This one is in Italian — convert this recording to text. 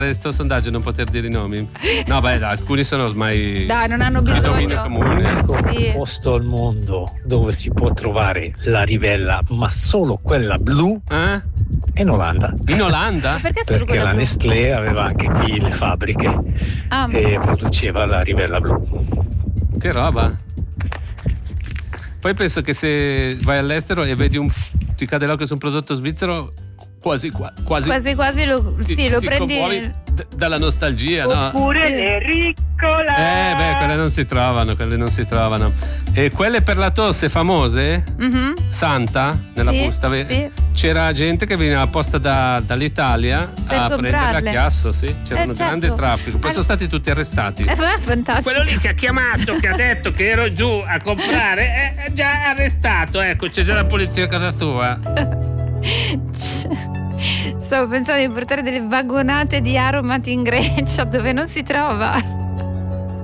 questo sondaggio non poter dire i nomi? No, beh, alcuni sono ormai. Dai, non hanno di bisogno. dominio comune. L'unico Sì. posto al mondo dove si può trovare la Rivella, ma solo quella blu, è in Olanda. In Olanda? Perché solo Perché quella la blu? Nestlé aveva anche qui le fabbriche Ah, e produceva la Rivella blu. Che roba. Poi penso che se vai all'estero e vedi ti cade l'occhio su un prodotto svizzero, quasi quasi lo ti prendi. commuovi dalla nostalgia, no? Oppure Sì. le riccole. Beh, quelle non si trovano. E quelle per la tosse famose? Mhm. Santa, nella Sì, busta, sì. c'era gente che veniva apposta dall'Italia Per a prendere comprarle. a Chiasso, sì. C'era un certo. grande traffico. Poi sono stati tutti arrestati. Fantastico. Quello lì che ha chiamato, che ha detto che ero giù a comprare, è già arrestato. Ecco, c'è già la polizia a casa sua. Stavo pensando di portare delle vagonate di Aromat in Grecia dove non si trova.